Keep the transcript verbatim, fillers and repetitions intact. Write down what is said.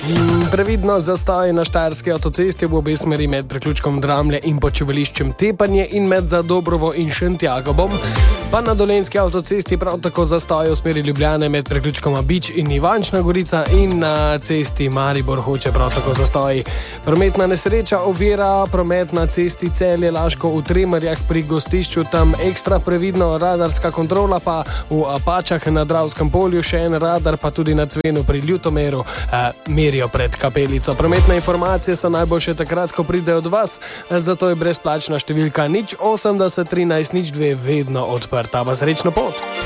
Previdno zastoj na štajerski avtocesti v obe smeri med priključkom Dramlje in počivališčem Tepanje in med Zadobrovo in Šentjakobom. Pa na dolenjski avtocesti prav tako zastoj v smeri Ljubljane med priključkoma Bič in Ivančna Gorica in na cesti Maribor Hoče prav tako zastoj. Prometna nesreča ovira promet na cesti Celje-Laško v Tremerjah pri gostišču, tam ekstra previdno, radarska kontrola pa v Apačah na Dravskem polju, še en radar pa tudi na Cvenu pri Ljutomeru eh, merijo pred Kapelico. Prometne informacije so najboljše takrat, ko pridejo od vas, zato je brezplačna številka nič osemdeset trinajst nič dve vedno odprta. Pa srečno pot!